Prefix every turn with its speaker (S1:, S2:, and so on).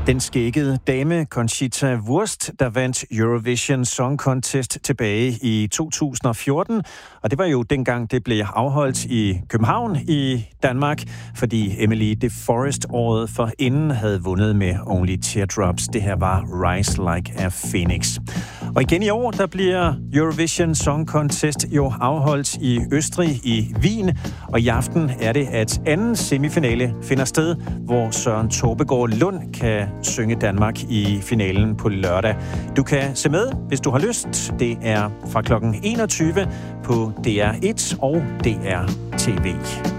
S1: Den skæggede dame Conchita Wurst, der vandt Eurovision Song Contest tilbage i 2014. Og det var jo dengang, det blev afholdt i København i Danmark, fordi Emily de Forest året forinden havde vundet med Only Teardrops. Det her var Rise Like a Phoenix. Og igen i år, der bliver Eurovision Song Contest jo afholdt i Østrig i Wien. Og i aften er det, at anden semifinale finder sted, hvor Søren Torpegaard Lund kan synge Danmark i finalen på lørdag. Du kan se med, hvis du har lyst. Det er fra klokken 21 på DR1 og DR TV.